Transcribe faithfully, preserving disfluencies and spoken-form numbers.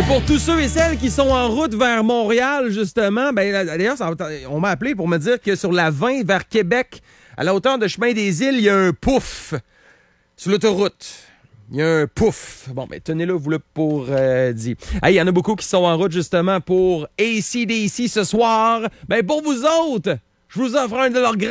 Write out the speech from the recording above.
Et pour tous ceux et celles qui sont en route vers Montréal, justement, ben d'ailleurs, ça, on m'a appelé pour me dire que sur la vingt vers Québec, à la hauteur de Chemin des Îles, il y a un pouf sur l'autoroute. Il y a un pouf. Bon, ben tenez-le, vous le pour euh, dire. Hey, il y en a beaucoup qui sont en route, justement, pour A C D C ce soir. Ben pour vous autres, je vous offre un de leurs grands